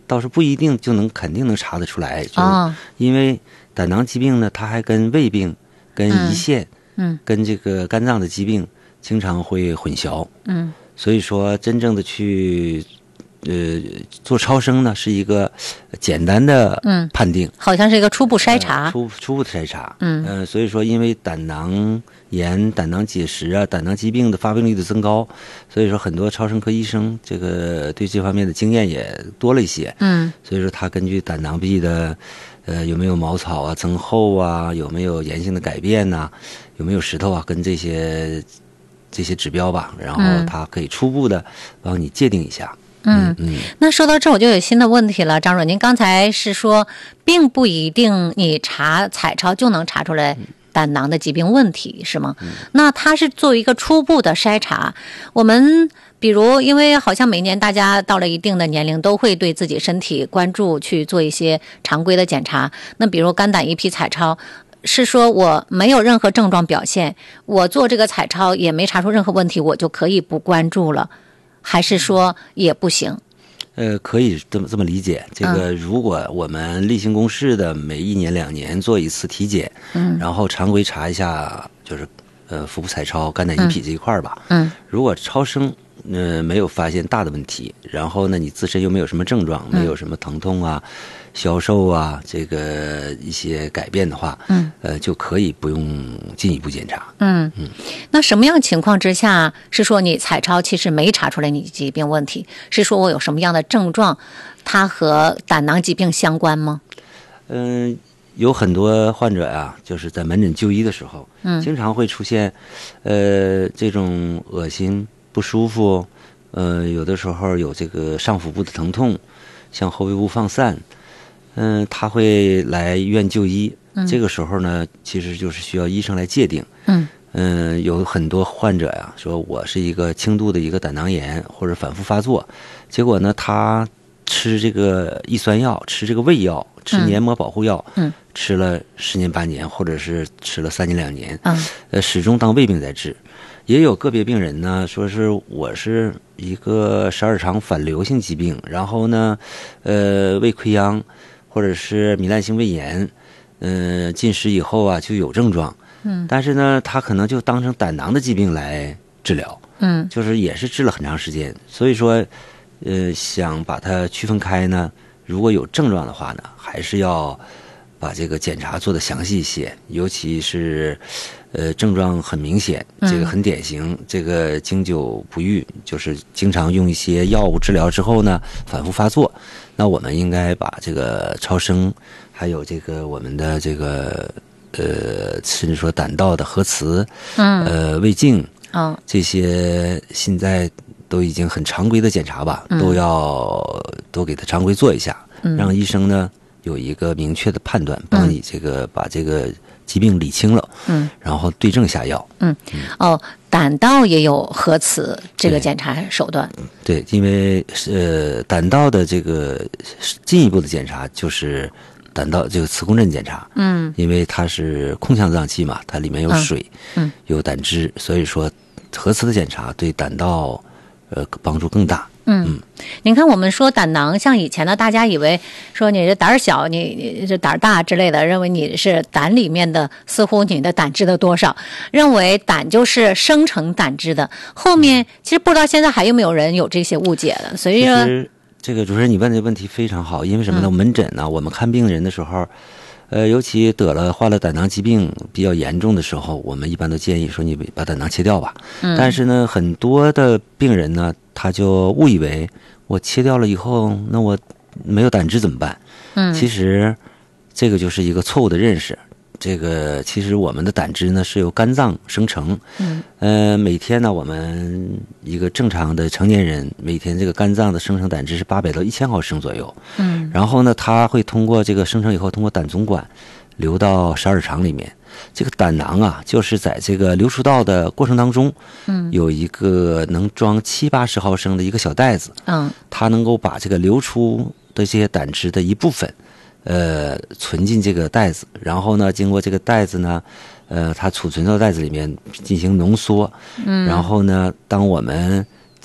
倒是不一定就能肯定能查得出来，就是因为胆囊疾病呢，它还跟胃病、跟胰腺、跟这个肝脏的疾病经常会混淆。所以说真正的去做超声呢，是一个简单的判定， 好像是一个初步筛查， 初步的筛查。所以说因为胆囊炎、胆囊结石啊、胆囊疾病的发病率的增高，所以说很多超声科医生这个对这方面的经验也多了一些。所以说他根据胆囊壁的有没有毛草啊、增厚啊，有没有炎性的改变呐、有没有石头啊，跟这些指标吧，然后他可以初步的帮你界定一下。 那说到这我就有新的问题了，张主任，您刚才是说并不一定你查彩超就能查出来胆囊的疾病问题是吗？那它是作为一个初步的筛查，我们比如因为好像每年大家到了一定的年龄都会对自己身体关注，去做一些常规的检查，那比如肝胆一批彩超，是说我没有任何症状表现，我做这个彩超也没查出任何问题，我就可以不关注了，还是说也不行？ 可以这么理解。这个如果我们例行公事的每1年2年做一次体检，然后常规查一下，就是腹部彩超、肝胆胰脾这一块吧。如果超声没有发现大的问题，然后呢你自身又没有什么症状，没有什么疼痛啊、消瘦啊，这个一些改变的话，就可以不用进一步检查。 那什么样情况之下是说你彩超其实没查出来你疾病问题，是说我有什么样的症状，它和胆囊疾病相关吗？ 有很多患者啊，就是在门诊就医的时候，经常会出现这种恶心、不舒服，有的时候有这个上腹部的疼痛，向后背部放散，他会来医院就医。这个时候呢，其实就是需要医生来界定。有很多患者呀，说我是一个轻度的一个胆囊炎或者反复发作，结果呢，他吃这个抑酸药、吃这个胃药、吃黏膜保护药，吃了10年8年，或者是吃了3年2年，始终当胃病在治。也有个别病人呢，说是我是一个十二肠反流性疾病，然后呢，胃溃疡或者是糜烂性胃炎，进食以后啊就有症状，但是呢，他可能就当成胆囊的疾病来治疗，就是也是治了很长时间。所以说，想把它区分开呢，如果有症状的话呢，还是要把这个检查做得详细一些，尤其是症状很明显，这个很典型，这个经久不愈，就是经常用一些药物治疗之后呢，反复发作，那我们应该把这个超声，还有这个我们的这个甚至说胆道的核磁，胃镜，这些现在都已经很常规的检查吧，都给他常规做一下，让医生呢有一个明确的判断，帮你这个把这个疾病理清了，然后对症下药。 胆道也有核磁这个检查手段。 对，因为胆道的这个进一步的检查就是胆道这个磁共振检查，因为它是空腔脏器嘛，它里面有水，有胆汁，所以说核磁的检查对胆道帮助更大。 您看我们说胆囊，像以前呢，大家以为说你这胆儿小，你这胆儿大之类的，认为你是胆里面的，似乎你的胆汁的多少，认为胆就是生成胆汁的。后面其实不知道现在还有没有人有这些误解的，所以说这个主持人你问的问题非常好，因为什么呢？门诊呢，我们看病人的时候，尤其患了胆囊疾病比较严重的时候，我们一般都建议说你把胆囊切掉吧。但是呢，很多的病人呢，他就误以为我切掉了以后，那我没有胆汁怎么办？其实这个就是一个错误的认识。这个其实我们的胆汁呢是由肝脏生成，每天呢我们一个正常的成年人每天这个肝脏的生成胆汁是800到1000毫升左右，然后呢它会通过这个生成以后通过胆总管流到十二肠里面。这个胆囊啊，就是在这个流出道的过程当中，有一个能装70-80毫升的一个小袋子，它能够把这个流出的这些胆汁的一部分存进这个袋子，然后呢，经过这个袋子呢，它储存到袋子里面进行浓缩，然后呢，当我们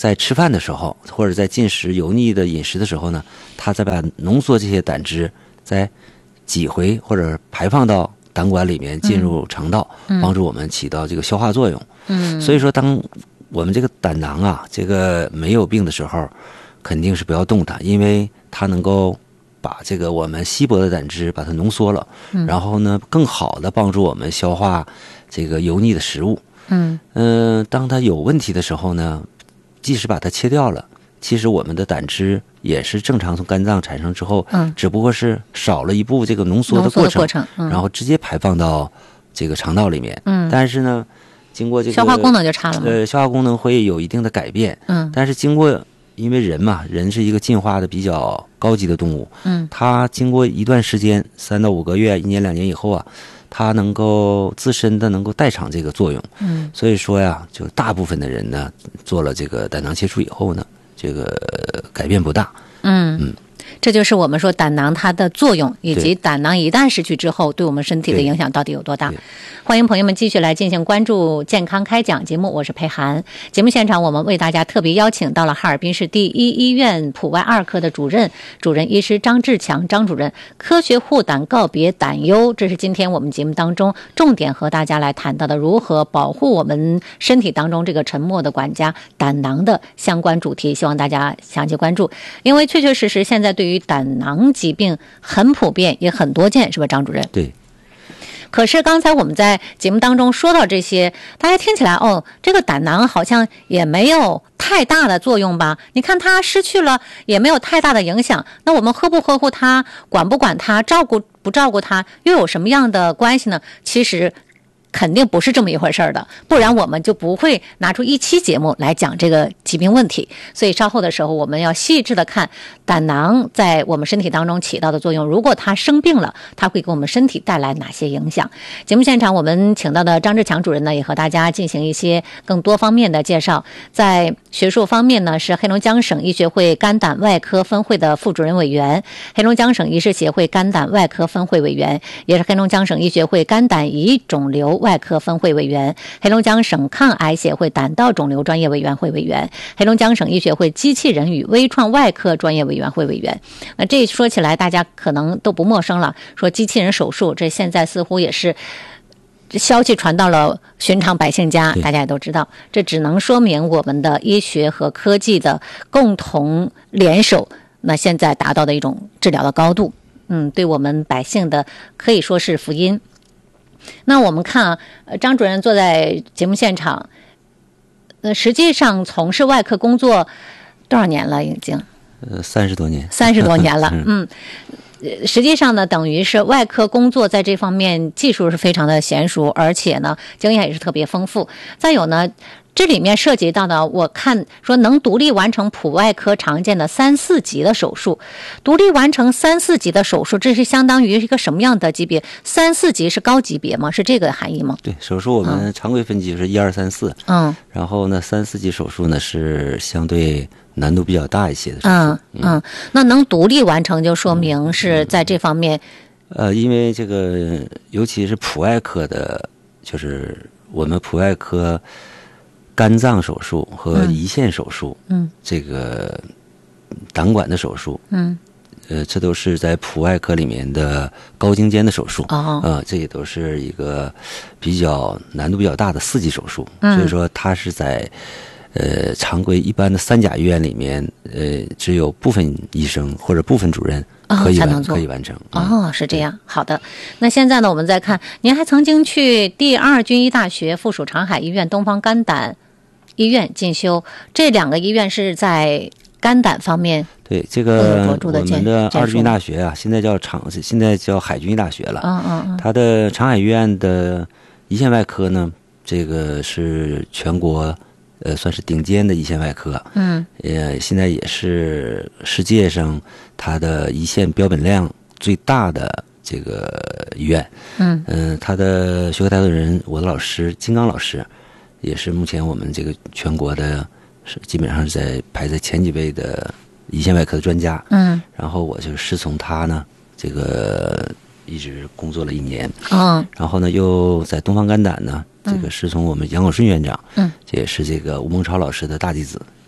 在吃饭的时候，或者在进食油腻的饮食的时候呢，它再把浓缩这些胆汁再挤回或者排放到胆管里面，进入肠道，帮助我们起到这个消化作用。所以说，当我们这个胆囊啊，这个没有病的时候，肯定是不要动它，因为它能够把这个我们稀薄的胆汁把它浓缩了，然后呢，更好的帮助我们消化这个油腻的食物。当它有问题的时候呢，即使把它切掉了，其实我们的胆汁也是正常从肝脏产生之后，只不过是少了一步这个浓缩的过程，然后直接排放到这个肠道里面。但是呢，经过这个消化功能就差了吗？ 消化功能会有一定的改变。但是经过，因为人嘛，人是一个进化的比较高级的动物，它经过一段时间，3到5个月、1年2年以后啊，它能够自身的能够代偿这个作用。所以说呀，就大部分的人呢，做了这个胆囊切除以后呢，这个改变不大。 这就是我们说胆囊它的作用，以及胆囊一旦失去之后对我们身体的影响到底有多大。欢迎朋友们继续来进行关注健康开讲节目，我是佩涵。节目现场我们为大家特别邀请到了哈尔滨市第一医院普外2科的主任医师张志强张主任，科学护胆，告别胆忧，这是今天我们节目当中重点和大家来谈到的如何保护我们身体当中这个沉默的管家胆囊的相关主题，希望大家详细关注。因为确确实实现在对于胆囊疾病很普遍也很多见，是吧张主任？ 对。 可是刚才我们在节目当中说到这些，大家听起来这个胆囊好像也没有太大的作用吧？你看它失去了也没有太大的影响，那我们呵不呵护它，管不管它，照顾不照顾它，又有什么样的关系呢？其实肯定不是这么一回事的，不然我们就不会拿出一期节目来讲这个疾病问题。所以稍后的时候我们要细致的看胆囊在我们身体当中起到的作用，如果它生病了，它会给我们身体带来哪些影响。节目现场我们请到的张志强主任呢，也和大家进行一些更多方面的介绍。在学术方面呢，是黑龙江省医学会肝胆外科分会的副主任委员，黑龙江省医师协会肝胆外科分会委员，也是黑龙江省医学会肝胆胰肿瘤外科分会委员，黑龙江省抗癌协会胆道肿瘤专业委员会委员，黑龙江省医学会机器人与微创外科专业委员会委员。那这说起来大家可能都不陌生了，说机器人手术，这现在似乎也是消息传到了寻常百姓家，大家也都知道，这只能说明我们的医学和科技的共同联手，那现在达到的一种治疗的高度，对我们百姓的可以说是福音。那我们看张主任坐在节目现场，实际上从事外科工作多少年了？已经 30多年 ，30多年了。实际上呢，等于是外科工作在这方面技术是非常的娴熟，而且呢，经验也是特别丰富。再有呢，这里面涉及到的，我看说能独立完成普外科常见的3、4级的手术，独立完成3、4级的手术，这是相当于一个什么样的级别？3、4级是高级别吗？是这个含义吗？ 对，手术我们常规分级是1、2、3、4。然后呢，3、4级手术呢是相对难度比较大一些的手术。 那能独立完成，就说明是在这方面。 因为这个，尤其是普外科的，就是我们普外科肝脏手术和胰腺手术，这个胆管的手术，这都是在普外科里面的高精尖的手术。这也都是一个比较难度比较大的4级手术。所以说，它是在常规一般的3甲医院里面，只有部分医生或者部分主任可以完成。 是这样。好的，那现在呢，我们再看，您还曾经去第2军医大学附属长海医院东方肝胆医院进修，这2个医院是在肝胆方面。 对，这个我们的2军医大学啊，现在叫海军医大学了。它的长海医院的胰腺外科呢，这个是全国算是顶尖的胰腺外科。现在也是世界上它的胰腺标本量最大的这个医院。他的学科带头人，我的老师金刚老师，也是目前我们这个全国的基本上是排在前几位的胰腺外科的专家。然后我就师从他呢，这个一直工作了1年。然后呢，又在东方肝胆呢，这个师从我们杨广顺院长，这也是这个吴孟超老师的大弟子，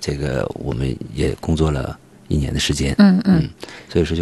这个我们也工作了1年的时间， 嗯， 所以说